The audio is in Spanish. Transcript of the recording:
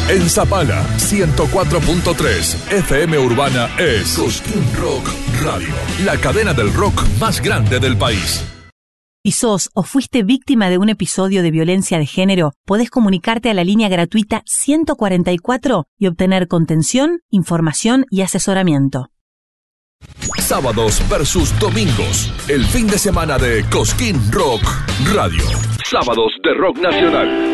En Zapala, 104.3 FM Urbana es Cosquín Rock Radio, la cadena del rock más grande del país. Si sos o fuiste víctima de un episodio de violencia de género, podés comunicarte a la línea gratuita 144 y obtener contención, información y asesoramiento. Sábados versus domingos, el fin de semana de Cosquín Rock Radio. Sábados de rock nacional.